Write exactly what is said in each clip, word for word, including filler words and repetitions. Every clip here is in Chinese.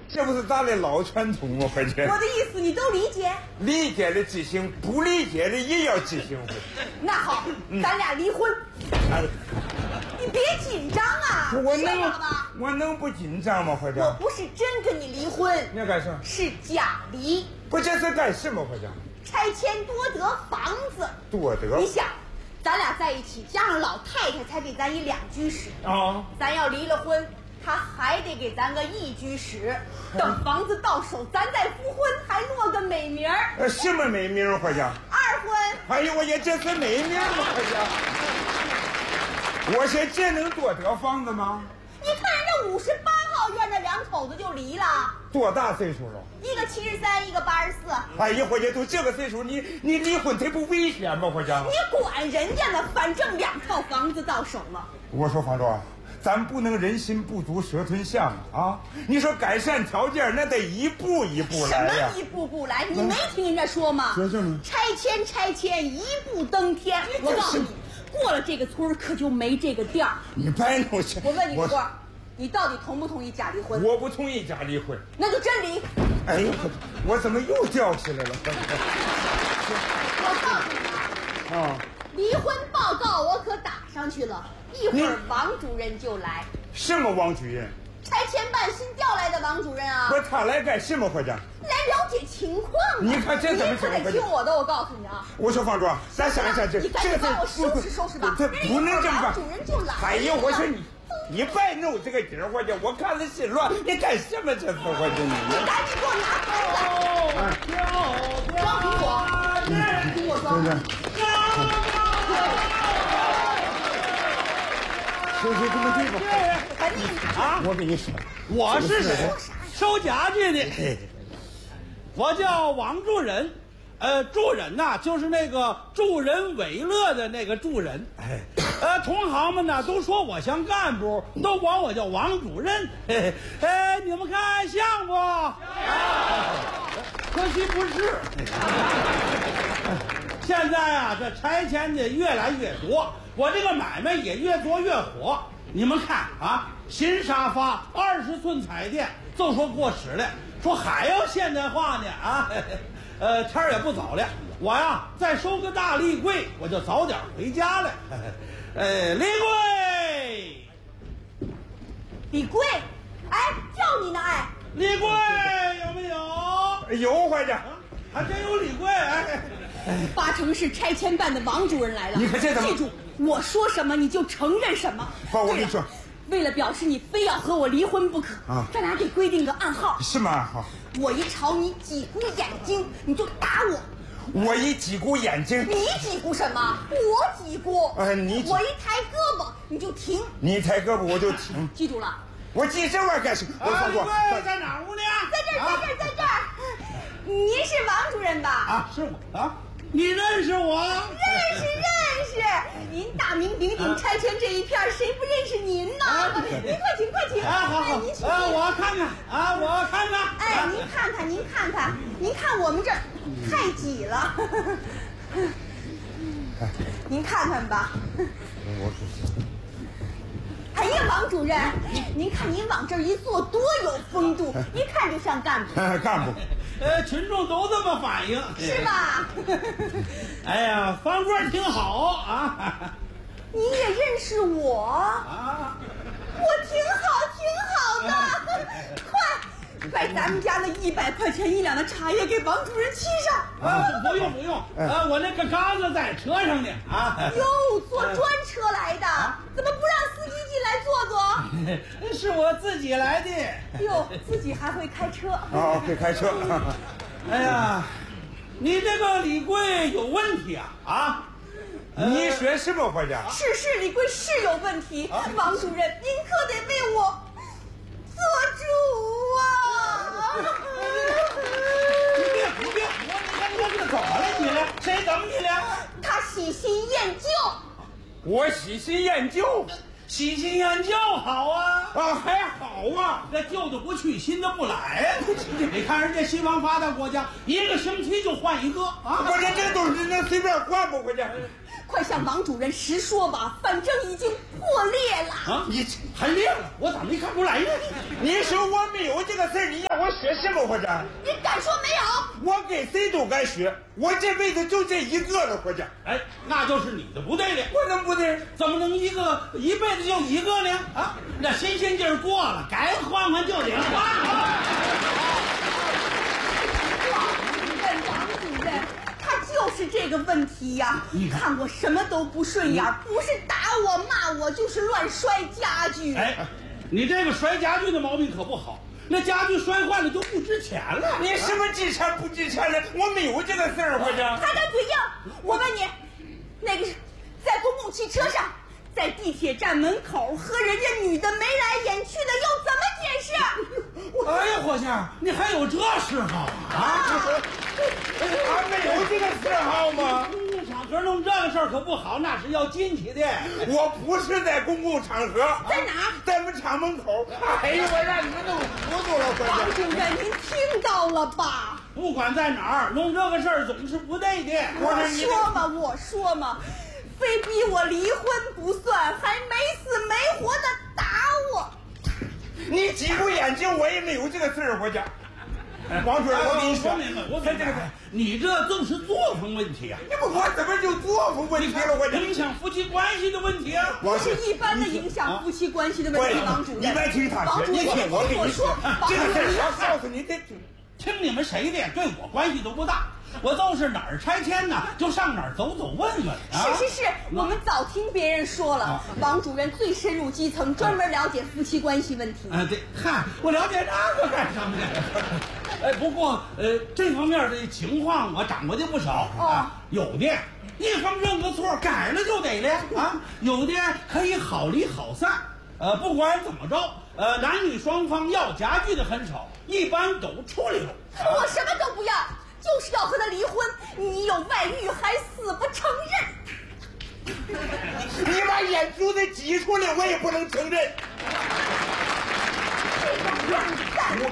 这不是咱的老传统吗？伙计， 我的意思你都理解？ 理解的执行，不理解的也要执行。 那好，嗯、咱俩离婚。 哎， 你别紧张啊！ 我能了吧？ 我能不紧张吗？伙计， 我不是真跟你离婚。 你要干什么？ 是假离。 不，这是干什么？伙计， 拆迁多得房子。 多得。 你想，咱俩在一起，加上老太太才给咱一两居室啊、哦。 咱要离了婚。他还得给咱个一居室，等房子到手，咱再复婚，还落个美名儿。 呃，什么美名儿，伙计？ 二婚。 哎呦，我也这是美名吗，伙计？我说这能多得房子吗？ 你看人家五十八号院那两口子就离了， 多大岁数了？ 一个七十三，一个八十四。 哎呀，伙计，都这个岁数，你你离婚他不危险吗，伙计？ 你管人家呢，反正两套房子到手了。 我说方庄。咱不能人心不足蛇吞象啊！你说改善条件那得一步一步来呀。 什么一步步来？你没听人家说吗？ 说什么？ 拆迁拆迁，一步登天。我告诉你，过了这个村可就没这个店儿。 你别弄去！ 我问你个话，你到底同不同意假离婚？ 我不同意假离婚。 那就真离。 哎呦，我怎么又掉起来了？ 我告诉你啊， 啊， 离婚报告我可打上去了。一会儿王主任就来。 什么王主任？ 拆迁办新调来的王主任啊。 不，他来干什么，伙计？ 来了解情况。 你看这怎么情况？ 你可得听我的，我告诉你啊。 我说方庄，咱想一想这， 你赶紧帮我收拾收拾吧。 这不能这么办。 主任就来。 哎呀，我说你，你别弄这个劲儿，伙计，我看着心乱。你干什么这是，伙计？ 你赶紧给我拿出来。装苹果，苹果装。 收拾这么地方啊！ 我跟你说， 我是谁？收家具的。我叫王助人，呃，助人呐、啊，就是那个助人为乐的那个助人。哎，呃，同行们呢都说我像干部，都管我叫王主任。哎，哎你们看像不？可惜不是。现在啊，这拆迁的越来越多。我这个买卖也越做越火，你们看啊，新沙发二十寸彩电，就说过时了，说还要现代化呢啊，呃，天儿也不早了，我呀再收个大立柜，我就早点回家了。呃，立柜， 立柜，哎，叫你呢，哎， 立柜有没有？ 有，伙计， 还真有立柜，哎。 八成是拆迁办的王主任来了。 你看这怎么？ 记住，我说什么你就承认什么。 不，我跟你说， 为了表示你非要和我离婚不可啊，咱俩得规定个暗号。 什么暗号？ 我一朝你挤咕眼睛，你就打我。 我一挤咕眼睛， 你挤咕什么？我挤咕。 哎，你我一抬胳膊你就停。 你一抬胳膊我就停。 记住了。 我记这玩意儿干什么？我说过在哪屋呢？ 在这儿，在这儿，在这儿。您是王主任吧？ 啊，是我啊。你认识我？ 认识认识，您大名鼎鼎拆迁这一片，谁不认识您呢？您快请快请！ 啊，好好， 您请。 啊，我看看啊，我看看。 哎，您看看，您看看，您看我们这儿太挤了，您看看吧。 我是。 哎呀，王主任，您看您往这儿一坐，多有风度，一看就像干部。 干部。 呃，群众都这么反映， 是吧？ 哎呀，方官挺好啊！ 你也认识我啊？ 我挺好，挺好的。快，把咱们家那一百块钱一两的茶叶给王主任沏上。 啊，不用不用，啊，我那个缸子在车上呢。啊， 哟，坐专车来的，怎么不让司机进来坐坐？是我自己来的。 哟，自己还会开车？ 哦，会开车。 哎呀，你这个李贵有问题啊啊！ 你说什么，伙计？ 是是，李贵是有问题。王主任，您可得为我做主啊！ 你别胡别胡，你看你这怎么了你了？谁怎么你了？ 他喜新厌旧。 我喜新厌旧。 喜新厌旧好啊啊，还好啊， 那旧的不去，新的不来呀、啊。你看人家西方发达国家，一个星期就换一个啊！ 我这这东西能随便换不？回去， 快向王主任实说吧，反正已经破裂了啊！你还裂了，我咋没看出来呢？ 你说我没有这个事儿，你要我学什么，伙长？ 你敢说没有？ 我跟谁都敢学，我这辈子就这一个了，伙长。 哎，那就是你的不对了。 我怎么不对？ 怎么能一个一辈子就一个呢？啊，那新鲜劲儿过了，该换换就得换。 王主任，王主任，他就是这个问题呀、 你看看我什么都不顺眼，不是打我骂我，就是乱摔家具。 哎，你这个摔家具的毛病可不好，那家具摔坏了就不值钱了。 你什么值钱不值钱的？我没有这个事儿，伙长。 还敢嘴硬？我问你，那个在公共汽车上，在地铁站门口和人家女的眉来眼去的，又怎么解释？ 哎呀，火星，你还有这嗜好啊？ 俺没有这个嗜好吗？ 公共场合弄这个事儿可不好，那是要进去的。 我不是在公共场合， 在哪儿？ 在我们厂门口。哎呀，我让你们弄糊涂了，伙王长。 主任，您听到了吧？ 不管在哪儿弄这个事儿总是不对的。 我说嘛，我说嘛，非逼我离婚不算，还没死没活的打我。 你挤过眼睛，我也没有这个事儿，伙长。王主任，我跟你说， 我明白，我明白，你这正是作风问题啊！ 你不我怎么就作风问题了，伙长？ 影响夫妻关系的问题啊！ 不是一般的影响夫妻关系的问题，王主任。 你别听他说， 王主任， 你听我跟我你说，王这个事儿主任， 我告诉你得。 听你们谁的，对我关系都不大。我就是哪儿拆迁呢，就上哪儿走走问问。啊、 是是是，我们早听别人说了，啊、王主任最深入基层，专门了解夫妻关系问题。 啊，对，嗨，我了解这个干什么呀？哎，不过呃，这方面的情况我掌握的不少。 哦， 啊、有的一方认个错，改了就得了啊；有的可以好离好散。呃，不管怎么着，呃，男女双方要家具的很少，一般都处理了。 我什么都不要，就是要和他离婚。你有外遇还死不承认？ 你把眼珠子挤出来，我也不能承认。 这个乱蛋！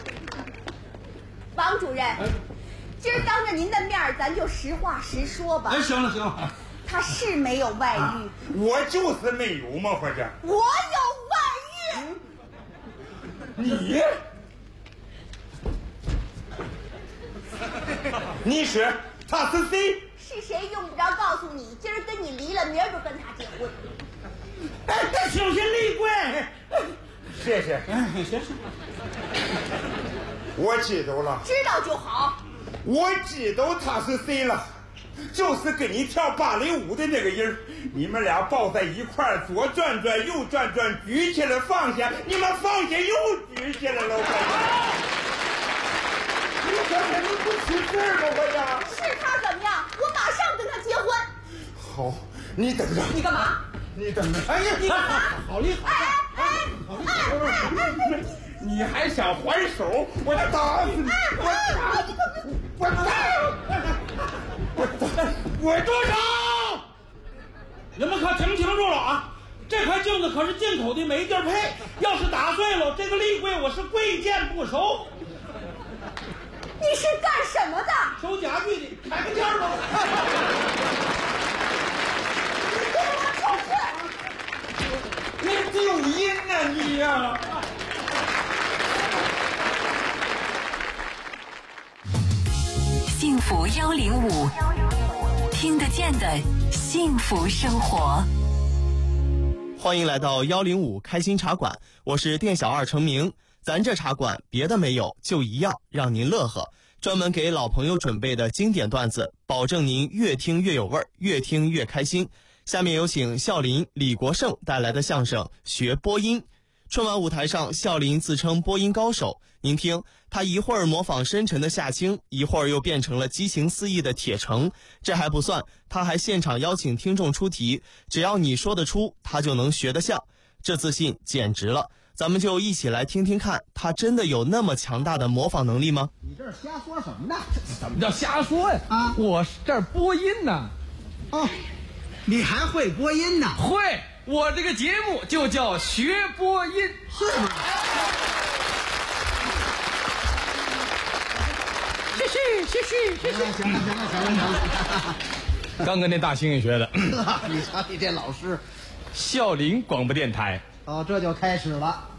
王主任，今儿当着您的面儿，咱就实话实说吧。 哎，行了行了。 他是没有外遇、啊， 我就是没有嘛，伙长。 我有外遇。 你？你说他是谁？ 是谁用不着告诉你，今儿跟你离了，明儿就跟他结婚。 哎，小心厉鬼！ 谢谢。 哎，谢谢。 我知道了。 知道就好。 我知道他是谁了。就是跟你跳芭蕾舞的那个人，你们俩抱在一块儿，左转转右转转，举起来放下，你们放下又举起来了，伙长。你刚才你不起事儿吗，伙长？ 是他怎么样？我马上跟他结婚。 好，你等着。 你干嘛？ 你等着。 哎呀， 你干嘛？ 好厉害！ 哎哎好厉害！ 你还想还手？我打死你！我打你！我打！我打！我住手！你们可听清楚了啊！这块镜子可是进口的，没地儿配。要是打碎了，这个立柜我是贵贱不收。 你是干什么的？ 收家具的，开个价吧。 你给我瞅着！ 你丢人呐你呀、啊！ 幸福幺零五，听得见的幸福生活。 欢迎来到幺零五开心茶馆，我是店小二程明。咱这茶馆别的没有，就一样让您乐呵。专门给老朋友准备的经典段子，保证您越听越有味儿，越听越开心。下面有请笑林、李国盛带来的相声《学播音》。春晚舞台上，笑林自称播音高手，您听他一会儿模仿深沉的夏青，一会儿又变成了激情四溢的铁城。这还不算，他还现场邀请听众出题，只要你说得出，他就能学得像。这自信简直了，咱们就一起来听听看，他真的有那么强大的模仿能力吗？ 你这是瞎说什么呢？ 怎么叫瞎说呀？ 啊， 我这儿播音呢。 哦，你还会播音呢？ 会，我这个节目就叫学播音。 是吗？ 谢谢谢谢谢谢。 行了行了行了行了。 刚跟那大猩猩学的。 你瞧你这老师， 孝林广播电台。 哦，这就开始了。